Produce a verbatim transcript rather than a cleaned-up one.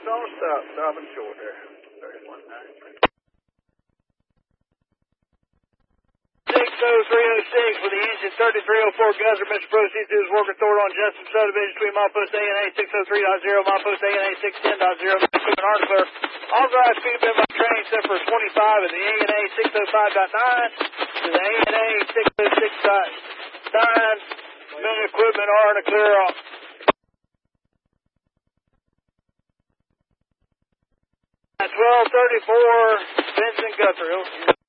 on stop, stopping short there. thirty-one nine. six oh three oh six with the engine thirty-three oh four Guzzler. Mister proceeds to his work authority on Justin subdivision between milepost A and A six oh three point zero, milepost A and A six ten point zero. Equipment article. Authorized speed limit by train except for twenty-five and the A and A six oh five point nine to the A and A six oh six point nine. Men equipment are in a clear off. twelve thirty-four Benson Guthrie.